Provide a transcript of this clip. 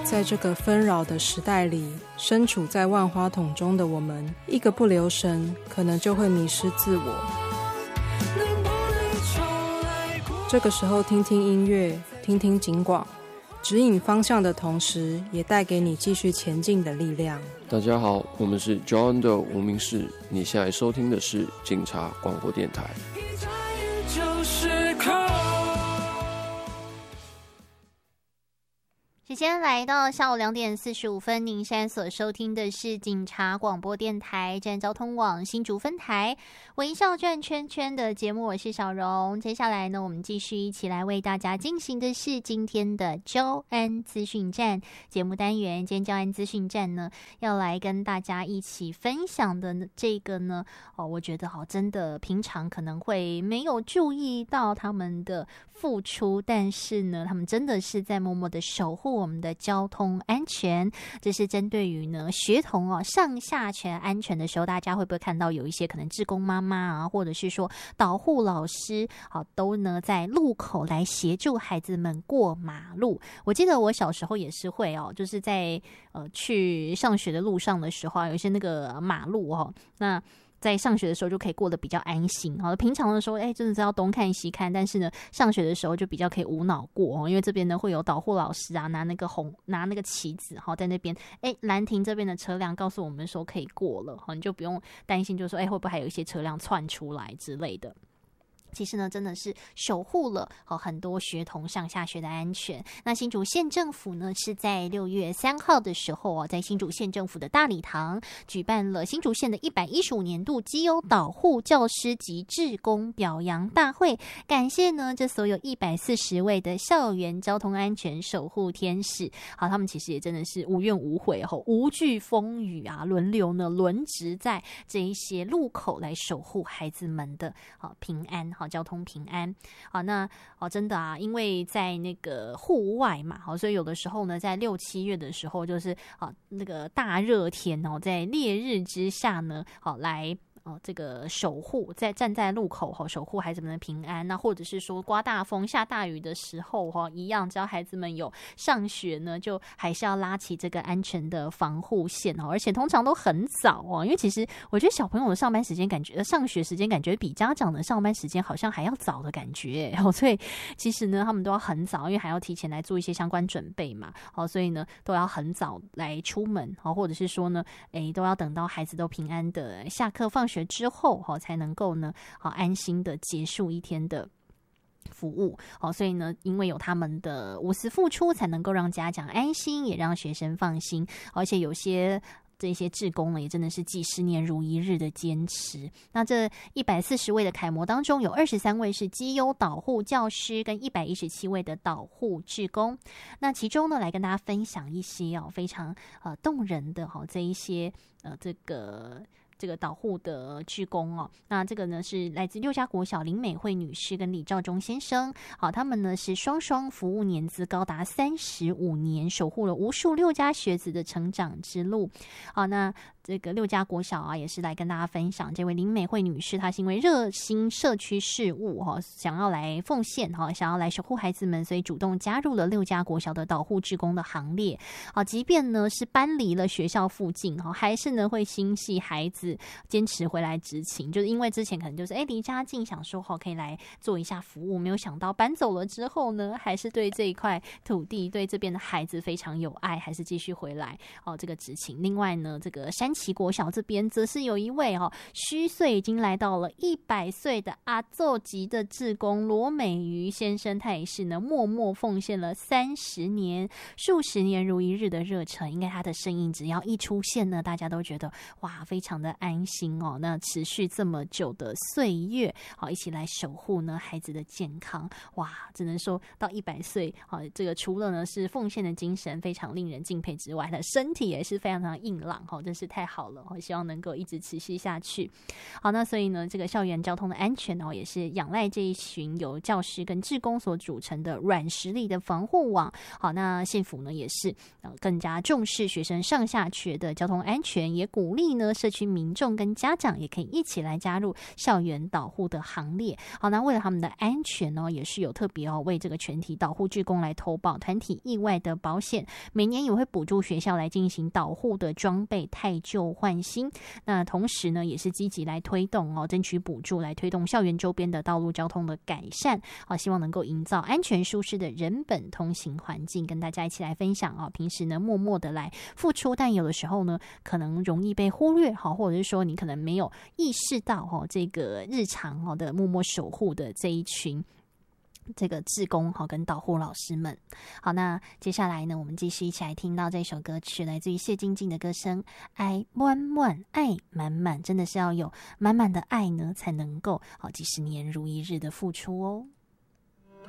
在这个纷扰的时代里，身处在万花筒中的我们，一个不留神，可能就会迷失自我。这个时候听听音乐，听听警广，指引方向的同时，也带给你继续前进的力量。 大家好，我们是 John 的无名氏，你现在收听的是警察广播电台。 时间来到下午2点45分，您现在所收听的是警察广播电台站交通网新竹分台微笑转圈圈的节目，我是小荣。接下来呢，我们继续一起来为大家进行的是今天的交安资讯站节目单元。今天交安资讯站呢，要来跟大家一起分享的这个呢，我觉得真的平常可能会没有注意到他们的付出，但是呢，他们真的是在默默的守护我们的交通安全。这是针对于呢学童上下学安全的时候，大家会不会看到有一些可能志工妈妈啊，或者是说导护老师都呢在路口来协助孩子们过马路。我记得我小时候也是会就是在去上学的路上的时候有一些那个马路那在上学的时候就可以过得比较安心。平常的时候真的是要东看西看，但是呢上学的时候就比较可以无脑过因为这边呢会有导护老师啊拿那个旗子在那边拦停这边的车辆，告诉我们说可以过了你就不用担心，就说会不会还有一些车辆窜出来之类的。其实呢真的是守护了很多学童上下学的安全。那新竹县政府呢是在6月3号的时候在新竹县政府的大礼堂举办了新竹县的115年度绩优导护教师及志工表扬大会，感谢呢这所有140位的校园交通安全守护天使。他们其实也真的是无怨无悔无惧风雨啊，轮流呢轮值在这一些路口来守护孩子们的平安交通平安。那真的因为在那个户外嘛所以有的时候呢在6、7月的时候就是那个大热天在烈日之下呢来这个守护，站在路口守护孩子们的平安。那或者是说刮大风下大雨的时候一样，只要孩子们有上学呢，就还是要拉起这个安全的防护线而且通常都很早因为其实我觉得小朋友的上班时间上学时间感觉比家长的上班时间好像还要早的感觉所以其实呢他们都要很早，因为还要提前来做一些相关准备嘛所以呢都要很早来出门或者是说呢都要等到孩子都平安的下课放学之后才能够呢安心的结束一天的服务所以呢因为有他们的无私付出，才能够让家长安心，也让学生放心。而且有些这些志工呢也真的是几10年如一日的坚持。那这140位的楷模当中，有23位是绩优导护教师跟117位的导护志工。那其中呢来跟大家分享一些非常动人的这一些这个导护的志工那这个呢是来自6家国小林美惠女士跟李兆忠先生他们呢是双双服务年资高达35年，守护了无数6家学子的成长之路那这个6家国小也是来跟大家分享，这位林美惠女士她是因为热心社区事务想要来奉献想要来守护孩子们，所以主动加入了6家国小的导护志工的行列即便呢是搬离了学校附近还是呢会心系孩子，坚持回来执勤。就是因为之前可能就是离家近，想说可以来做一下服务，没有想到搬走了之后呢，还是对这一块土地对这边的孩子非常有爱，还是继续回来这个执勤。另外呢这个山崎国小这边则是有一位虚岁已经来到了100岁的阿祖级的志工罗美瑜先生，他也是呢默默奉献了30年数十年如一日的热忱。应该他的身影只要一出现呢，大家都觉得哇非常的安心那持续这么久的岁月一起来守护呢孩子的健康。哇只能说到100岁这个除了呢是奉献的精神非常令人敬佩之外，他的身体也是非常非常硬朗真是太好了希望能够一直持续下去。那所以呢这个校园交通的安全也是仰赖这一群由教师跟志工所组成的软实力的防护网。那县府呢也是更加重视学生上下学的交通安全，也鼓励呢社区民民众跟家长也可以一起来加入校园导护的行列。好，那为了他们的安全呢，也是有特别为这个全体导护志工来投保团体意外的保险，每年也会补助学校来进行导护的装备汰旧换新。那同时呢，也是积极来推动争取补助来推动校园周边的道路交通的改善。希望能够营造安全舒适的人本通行环境，跟大家一起来分享平时呢默默的来付出，但有的时候呢可能容易被忽略，或者是说你可能没有意识到这个日常的默默守护的这一群这个志工跟导护老师们。好，那接下来呢，我们继续一起来听到这首歌曲，来自于谢金靖的歌声《爱满满》，爱满满，真的是要有满满的爱呢，才能够几十年如一日的付出哦。